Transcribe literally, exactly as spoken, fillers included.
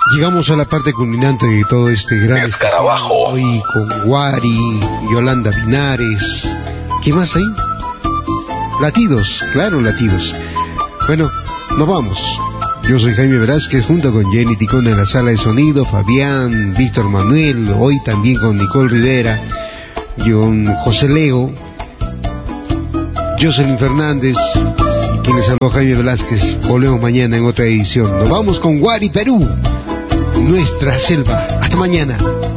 Llegamos a la parte culminante de todo este gran Escarabajo. Hoy con Guari, Yolanda Linares. ¿Qué más hay? Latidos, claro, latidos. Bueno, nos vamos. Yo soy Jaime Velázquez, junto con Jenny Ticón en la sala de sonido, Fabián, Víctor Manuel, hoy también con Nicole Rivera, con José Leo, Jocelyn Fernández, quien les habló Jaime Velázquez. Volvemos mañana en otra edición. Nos vamos con Guari, Perú, nuestra selva. Hasta mañana.